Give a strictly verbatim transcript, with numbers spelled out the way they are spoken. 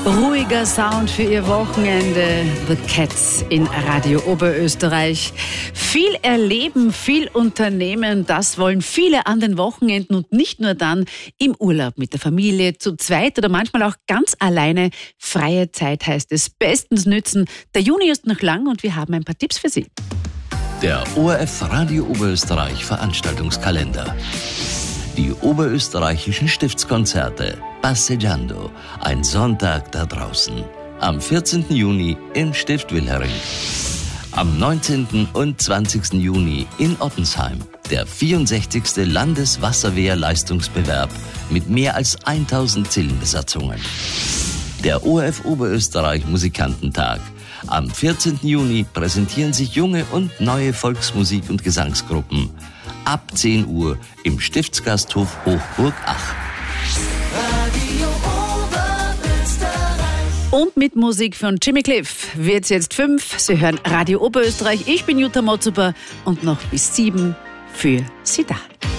Ruhiger Sound für Ihr Wochenende. The Cats in Radio Oberösterreich. Viel erleben, viel unternehmen, das wollen viele an den Wochenenden und nicht nur dann im Urlaub mit der Familie, zu zweit oder manchmal auch ganz alleine. Freie Zeit heißt es bestens nützen. Der Juni ist noch lang und wir haben ein paar Tipps für Sie. Der O R F Radio Oberösterreich Veranstaltungskalender. Die oberösterreichischen Stiftskonzerte Passeggiando, ein Sonntag da draußen. Am vierzehnten Juni im Stift Wilhering. Am neunzehnten und zwanzigsten Juni in Ottensheim der vierundsechzigste Landeswasserwehr-Leistungsbewerb mit mehr als tausend Zillenbesatzungen. Der O R F Oberösterreich Musikantentag. Am vierzehnten Juni präsentieren sich junge und neue Volksmusik- und Gesangsgruppen. Ab zehn Uhr im Stiftsgasthof Hochburg Ach. Radio Oberösterreich. Und mit Musik von Jimmy Cliff wird's jetzt fünf. Sie hören Radio Oberösterreich. Ich bin Jutta Motzuber und noch bis sieben für Sie da.